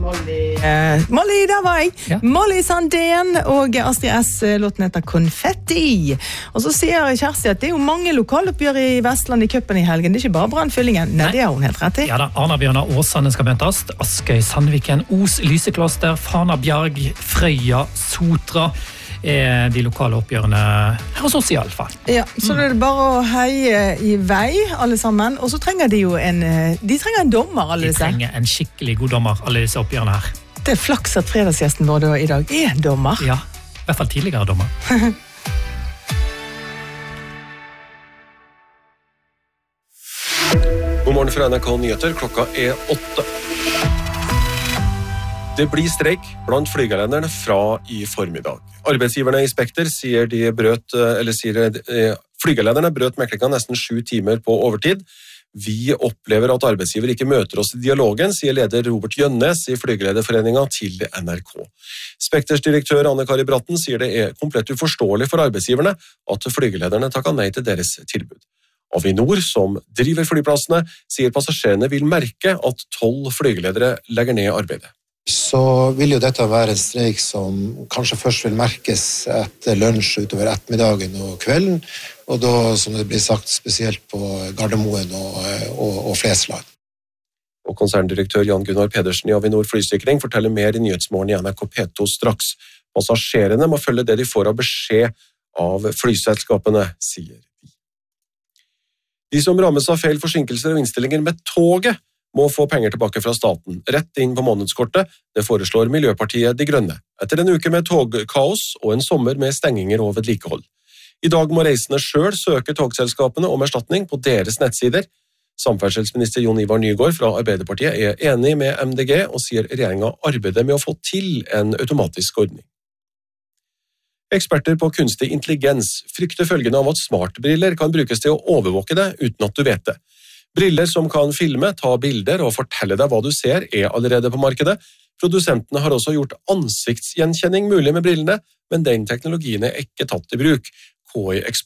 Molly, der var jeg. Ja. Molly Sandén og Astrid S. Låten heter Konfetti. Og så sier Kjersti at det er jo mange lokaloppgjør i Vestland i cupen i helgen. Det er ikke bare Brannfyllingen. Nei, det har hun helt rett i. Ja da, Arna-Bjørnar Åsane skal møtes. Askøy, Sandviken, Os, Lysekloster, Fana-Bjarg, Frøya, Sotra er de lokale oppgjørene her hos oss i alle fall. Ja, så det er bare å heie i vei, alle sammen. Og så trenger de jo en dommer, alle disse. De trenger en skikkelig god dommer, alle disse oppgjørene her. Det er flaks at fredagsgjesten vår i dag er dommer. Ja, i hvert fall tidligere dommer. God morgen fra NRK Nyheter, klokka er 8. Det blir streik blant flygelenderne fra i formiddag. Arbeidsgiverne i Spekter sier flygelederne brøt meklingen nesten 7 timer på overtid. Vi opplever at arbeidsgiver ikke møter oss i dialogen, sier leder Robert Jønnes i Flygelederforeningen til NRK. Spekters direktør Anne-Kari Bratten sier det er komplett uforståelig for arbeidsgiverne at flygelederne takker nei til deres tilbud. Avinor, som driver flyplassene, sier passasjerene vil merke at 12 flygeledere legger ned arbeidet. Så vil jo dette være en streik som kanskje først vil merkes etter lunsj utover ettermiddagen og kvelden, og da, som det blir sagt, spesielt på Gardermoen og Flesland. Og konserndirektør Jan Gunnar Pedersen i Avinor Flysikring forteller mer i Nyhetsmorgen i NRK P2 straks. Passasjerene må følge det de får av beskjed av flyselskapene, sier de. De som rammes av feil forsinkelser og innstillinger med toget, må få penger tilbake fra staten, rett inn på månedskortet. Det foreslår Miljøpartiet De Grønne, etter en uke med togkaos og en sommer med stenginger og vedlikehold. I dag må reisende selv søke togselskapene om erstatning på deres nettsider. Samferdselsminister Jon Ivar Nygård fra Arbeiderpartiet er enig med MDG og sier regjeringen arbeider med å få til en automatisk ordning. Eksperter på kunstig intelligens frykter følgende av at smartbriller kan brukes til å overvåke deg uten at du vet det. Briller som kan filme, ta bilder og fortelle deg hva du ser, er allerede på markedet. Produsentene har også gjort ansiktsgjenkjenning mulig med brillene, men den teknologien er ikke tatt i bruk. KI